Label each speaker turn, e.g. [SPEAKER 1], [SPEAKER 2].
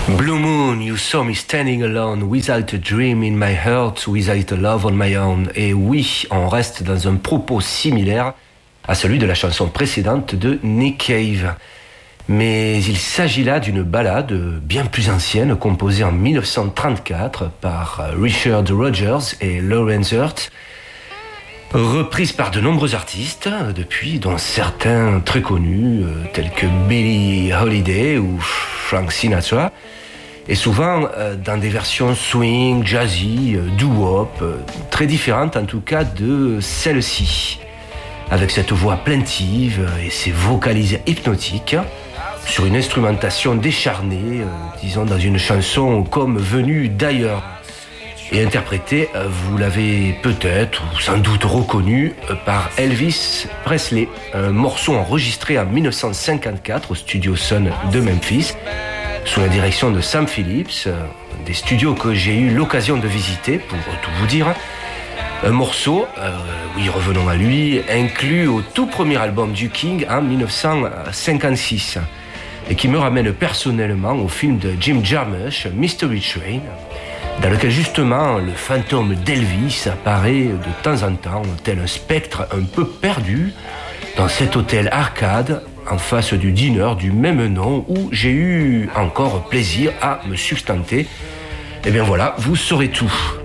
[SPEAKER 1] Blue Moon, you saw me standing alone, without a dream in my heart, without a love on my own. Et oui, on reste dans un propos similaire à celui de la chanson précédente de Nick Cave. Mais il s'agit là d'une ballade bien plus ancienne, composée en 1934 par Richard Rodgers et Lawrence Hurt, reprise par de nombreux artistes depuis, dont certains très connus, tels que Billie Holiday ou Frank Sinatra, et souvent dans des versions swing, jazzy, doo-wop, très différentes en tout cas de celle-ci, avec cette voix plaintive et ses vocalises hypnotiques, sur une instrumentation décharnée, disons dans une chanson comme venue d'ailleurs, et interprétée, vous l'avez peut-être ou sans doute reconnu, par Elvis Presley, un morceau enregistré en 1954 au Studio Sun de Memphis, sous la direction de Sam Phillips, des studios que j'ai eu l'occasion de visiter, pour tout vous dire. Un morceau, oui, revenons à lui, inclus au tout premier album du King en 1956, et qui me ramène personnellement au film de Jim Jarmusch, Mystery Train, dans lequel justement le fantôme d'Elvis apparaît de temps en temps, tel un spectre un peu perdu, dans cet hôtel arcade, en face du diner du même nom, où j'ai eu encore plaisir à me substanter. Et bien voilà, vous saurez tout.